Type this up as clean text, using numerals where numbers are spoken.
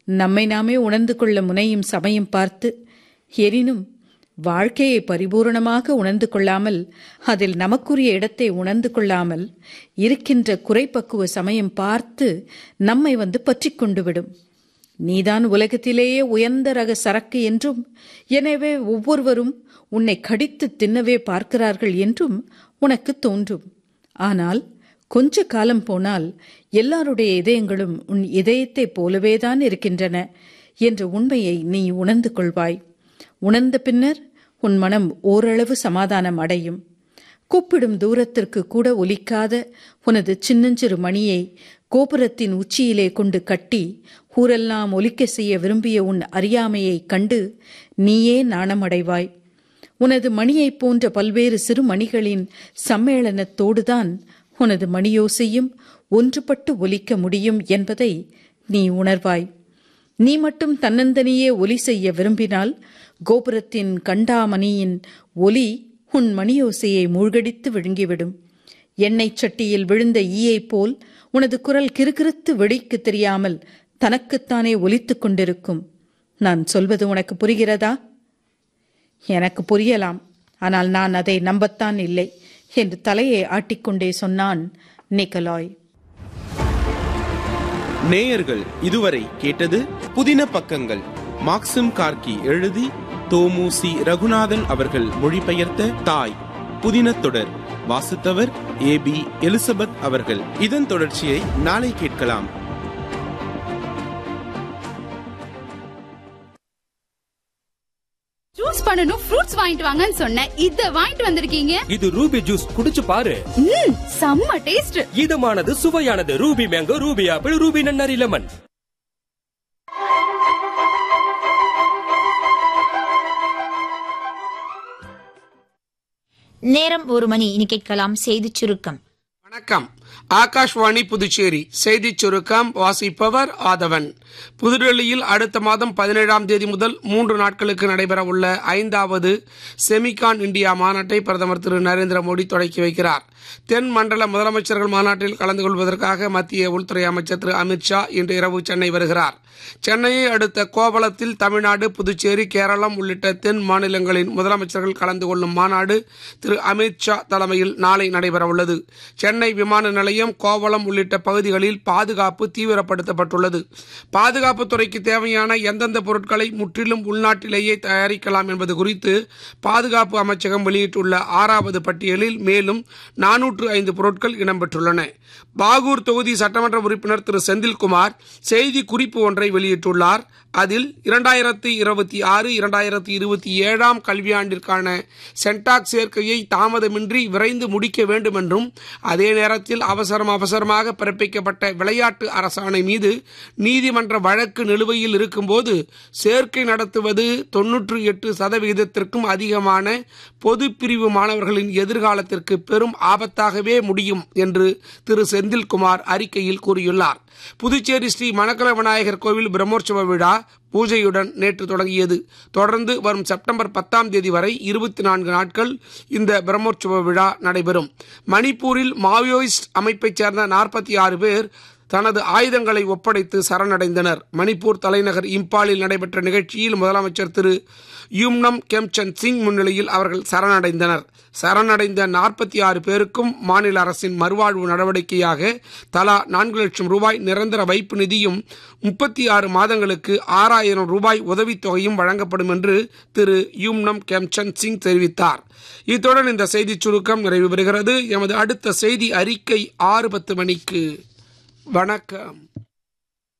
நம்மை நாமே உணர்ந்து கொள்ள முனையும் சமயம் பார்த்து, எனினும் வாழ்க்கையை பரிபூரணமாக உணர்ந்து கொள்ளாமல், அதில் நமக்குரிய இடத்தை உணர்ந்து கொள்ளாமல் இருக்கின்ற குறைப்பக்குவ சமயம் பார்த்து நம்மை பற்றிக் கொண்டு விடும். நீதான் உலகத்திலேயே உயர்ந்த ரக சரக்கு என்றும், எனவே ஒவ்வொருவரும் உன்னை கடித்து தின்னவே பார்க்கிறார்கள் என்றும் உனக்கு தோன்றும். ஆனால் கொஞ்ச காலம் போனால் எல்லாருடைய இதயங்களும் உன் இதயத்தைப் போலவேதான் இருக்கின்றன என்ற உண்மையை நீ உணர்ந்து கொள்வாய். உணர்ந்த பின்னர் உன் மனம் ஓரளவு சமாதானம் அடையும். கூப்பிடும் தூரத்திற்கு கூட ஒலிக்காத உனது சின்னஞ்சிறு மணியை கோபுரத்தின் உச்சியிலே கொண்டு கட்டி ஊரெல்லாம் ஒலிக்க செய்ய விரும்பிய உன் அறியாமையை கண்டு நீயே நாணமடைவாய். உனது மணியைப் போன்ற பல்வேறு சிறு மணிகளின் சம்மேளனத்தோடுதான் உனது மணியோசையும் ஒன்றுபட்டு ஒலிக்க முடியும் என்பதை நீ உணர்வாய். நீ மட்டும் தன்னந்தனியே ஒலி செய்ய விரும்பினால் கோபுரத்தின் கண்டாமணியின் ஒலி உன் மணியோசையை மூழ்கடித்து விழுங்கிவிடும். எண்ணெய் சட்டியில் விழுந்த ஈயைப் போல் உனது குரல் கிறுகிறுத்து வெடிக்கு தெரியாமல் தனக்குத்தானே ஒலித்துக் கொண்டிருக்கும். நான் சொல்வது உனக்கு புரிகிறதா? எனக்கு புரியலாம், ஆனால் நான் அதை நம்பத்தான் இல்லை என்று தலையை ஆட்டிக்கொண்டே சொன்னான் நிக்கலாய். நேயர்கள் இதுவரை கேட்டது புதின பக்கங்கள். மாக்சிம் கார்கி எழுதி தோமு சி ரகுநாதன் அவர்கள் மொழிபெயர்த்த தாய் புதின தொடர். வாசித்தவர் ஏபி எலிசபெத் அவர்கள். இதன் தொடர்ச்சியை நாளை கேட்கலாம். ஜூஸ் பண்ணனும் ஃப்ரூட்ஸ் வாங்கிட்டு வாங்கன்னு சொன்னேன். இத வாங்கிட்டு வந்திருக்கீங்க. இது ரூபி ஜூஸ், குடிச்சு பாரு. செம்ம taste. இதமானது, சுவையானது. Ruby mango, Ruby apple, Ruby நன்னாரி லெமன். நேரம் 1 மணி. இனி கேட்கலாம் செய்திச் சுருக்கம். வணக்கம். ஆகாஷ்வாணி புதுச்சேரி செய்திச் சுருக்கம் வாசிப்பவர் ஆதவன். புதுடெல்லியில் அடுத்த மாதம் 17ஆம் தேதி முதல் 3 நாட்களுக்கு நடைபெற உள்ள 5வது செமிகான் இந்தியா மாநாட்டை பிரதமர் திரு நரேந்திர மோடி தொடக்கி வைக்கிறார். தென் மண்டல முதலமைச்சர்கள் மாநாட்டில் கலந்து கொள்வதற்காக மத்திய உள்துறை அமைச்சர் திரு அமித்ஷா இன்று இரவு சென்னை வருகிறார். சென்னையை அடுத்த கோவளத்தில் தமிழ்நாடு, புதுச்சேரி, கேரளம் உள்ளிட்ட தென் மாநிலங்களின் முதலமைச்சர்கள் கலந்து கொள்ளும் மாநாடு திரு அமித்ஷா தலைமையில் நாளை நடைபெற உள்ளது. சென்னை விமான நிலையம், கோவளம் உள்ளிட்ட பகுதிகளில் பாதுகாப்பு தீவிரப்படுத்தப்பட்டுள்ளது. பாதுகாப்புத்துறைக்கு தேவையான எந்தெந்த பொருட்களை முற்றிலும் உள்நாட்டிலேயே தயாரிக்கலாம் என்பது குறித்து பாதுகாப்பு அமைச்சகம் வெளியிட்டுள்ள 6வது பட்டியலில் மேலும் 405 பொருட்கள் இடம்பெற்றுள்ளன. பாகூர் தொகுதி சட்டமன்ற உறுப்பினர் திரு செந்தில்குமார் செய்தி குறிப்பு ஒன்றை வெளியிட்டுள்ளார். அதில் 2026-2027 கல்வியாண்டிற்கான சென்டாக் சேர்க்கையை தாமதமின்றி விரைந்து முடிக்க வேண்டும் என்றும், அதே நேரத்தில் அவசரமாக பிறப்பிக்கப்பட்ட விளையாட்டு அரசாணை மீது நீதிமன்ற வழக்கு நிலுவையில் இருக்கும்போது சேர்க்கை நடத்துவது 98% அதிகமான பொது பிரிவு மாணவர்களின் எதிர்காலத்திற்கு பெரும் ஆபத்தாகவே முடியும் என்று திரு செந்தில்குமார் அறிக்கையில் கூறியுள்ளார். புதுச்சேரி ஸ்ரீ மணக்கல விநாயகர் கோவில் பிரம்மோற்சவ விழா பூஜையுடன் நேற்று தொடங்கியது. தொடர்ந்து வரும் செப்டம்பர் 10ஆம் தேதி வரை 24 நாட்கள் இந்த பிரம்மோற்சவ விழா நடைபெறும். மணிப்பூரில் மாவோயிஸ்ட் அமைப்பைச் சேர்ந்த 46 பேர் தனது ஆயுதங்களை ஒப்படைத்து சரணடைந்தனர். மணிப்பூர் தலைநகர் இம்பாலில் நடைபெற்ற நிகழ்ச்சியில் முதலமைச்சர் திரு யூம்னம் கெம்சந்த் சிங் முன்னிலையில் அவர்கள் சரணடைந்தனர். சரணடைந்த 46 பேருக்கும் மாநில அரசின் மறுவாழ்வு நடவடிக்கையாக தலா 4 லட்சம் ரூபாய் நிரந்தர வைப்பு நிதியும் 36 மாதங்களுக்கு 6000 ரூபாய் உதவித்தொகையும் வழங்கப்படும் என்று திரு யூம்னம் கெம்சந்த் சிங் தெரிவித்தார். இத்துடன் இந்த செய்திச் சுருக்கம் நிறைவு பெறுகிறது. எமது அடுத்த செய்தி அறிக்கை 6:10 மணிக்கு. வணக்கம்.